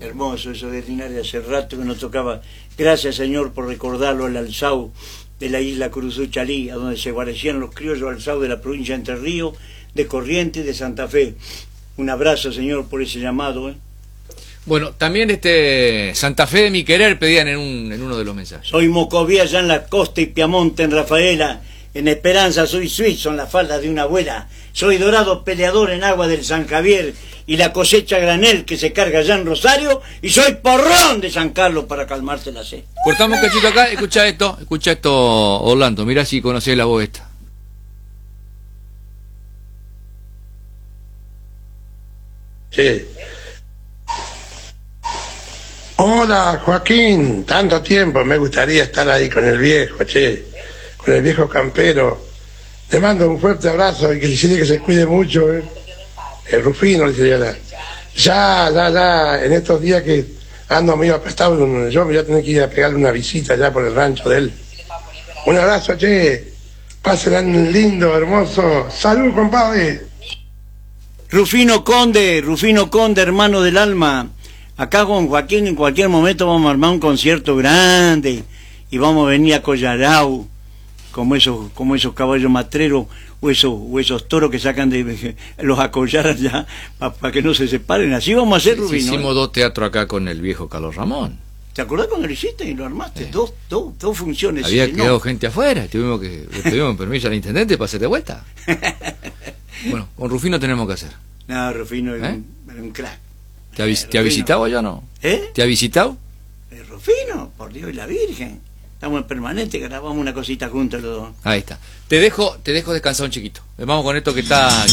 Hermoso eso de Linares, hace rato que no tocaba. Gracias, Señor, por recordarlo al alzao de la isla Curuzuchalí, a donde se guarecían los criollos alzaos de la provincia de Entre Ríos, de Corrientes y de Santa Fe. Un abrazo, Señor, por ese llamado. Bueno, también Santa Fe de mi querer pedían en uno de los mensajes. Soy Mocovía allá en la costa y Piamonte en Rafaela. En Esperanza soy suizo en la falda de una abuela. Soy dorado peleador en agua del San Javier y la cosecha granel que se carga allá en Rosario. Y soy porrón de San Carlos para calmarte la sed. Cortamos un cachito acá, escucha esto, Orlando, mirá si conocés la voz esta. Sí. Hola, Joaquín, tanto tiempo, me gustaría estar ahí con el viejo, con el viejo campero. Le mando un fuerte abrazo y que que se cuide mucho, el Rufino, le diría. Ya, en estos días que ando medio apestado, yo me voy a tener que ir a pegarle una visita allá por el rancho de él. Un abrazo, pásenla lindo, hermoso. Salud, compadre. Rufino Conde, hermano del alma. Acá con Joaquín en cualquier momento vamos a armar un concierto grande y vamos a venir a Collarau, como esos caballos matreros o esos toros que sacan de los acollar allá para que no se separen. Así vamos a hacer, Sí, Rufino. Hicimos 2 teatros acá con el viejo Carlos Ramón. ¿Te acordás cuando lo hiciste y lo armaste? Dos funciones. Había quedado gente afuera, le pedimos permiso al intendente para hacer de vuelta. Bueno, con Rufino tenemos que hacer. No, Rufino es un crack. ¿Te ha visitado ya o no? ¿Te ha visitado? Rufino, por Dios y la Virgen. Estamos en permanente, grabamos una cosita juntos los dos. Ahí está. Te dejo descansar un chiquito. Vamos con esto que está